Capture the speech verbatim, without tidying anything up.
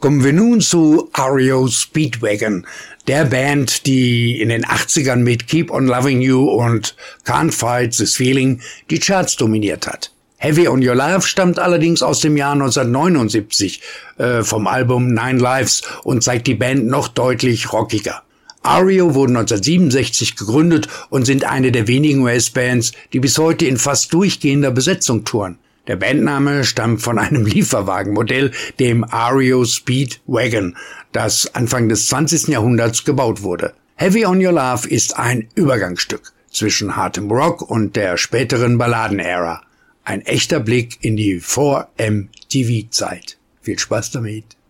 Kommen wir nun zu R E O Speedwagon, der Band, die in den achtzigern mit Keep on Loving You und Can't Fight This Feeling die Charts dominiert hat. Heavy on Your Love stammt allerdings aus dem Jahr neunzehnhundertneunundsiebzig äh, vom Album Nine Lives und zeigt die Band noch deutlich rockiger. R E O wurden neunzehnhundertsiebenundsechzig gegründet und sind eine der wenigen U S-Bands, die bis heute in fast durchgehender Besetzung touren. Der Bandname stammt von einem Lieferwagenmodell, dem R E O Speedwagon, das Anfang des zwanzigsten Jahrhunderts gebaut wurde. Heavy on Your Love ist ein Übergangsstück zwischen hartem Rock und der späteren Balladenära. Ein echter Blick in die Vor-M T V-Zeit. Viel Spaß damit.